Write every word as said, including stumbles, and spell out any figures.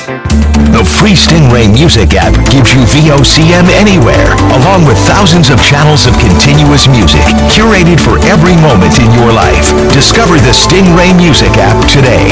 The free Stingray Music app gives you V O C M anywhere, along with thousands of channels of continuous music, curated for every moment in your life. Discover the Stingray Music app today.